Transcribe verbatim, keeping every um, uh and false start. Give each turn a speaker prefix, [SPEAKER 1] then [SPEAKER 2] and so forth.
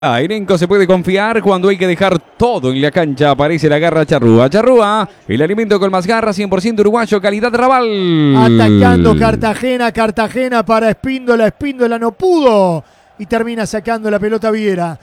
[SPEAKER 1] A Erenco se puede confiar cuando hay que dejar todo en la cancha. Aparece la garra charrúa. Charrúa, el alimento con más garra, cien por ciento uruguayo, calidad Raval.
[SPEAKER 2] Atacando Cartagena, Cartagena para Espíndola. Espíndola no pudo y termina sacando la pelota Viera.